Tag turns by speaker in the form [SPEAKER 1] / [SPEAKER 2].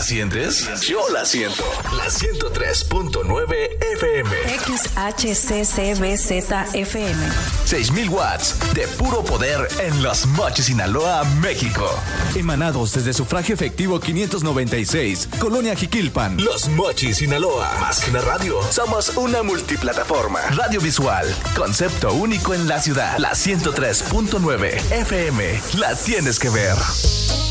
[SPEAKER 1] sientes? Yo la siento. La 103.9 FM.
[SPEAKER 2] XHCCBZFM.
[SPEAKER 1] 6,000 watts de puro poder en Los Mochis, Sinaloa, México.
[SPEAKER 3] Emanados desde Sufragio Efectivo 596, Colonia Jiquilpan.
[SPEAKER 1] Los Mochis, Sinaloa. Más que una radio, somos una multiplataforma. Radiovisual, concepto único en la ciudad. La 103.9 FM. La tienes que ver.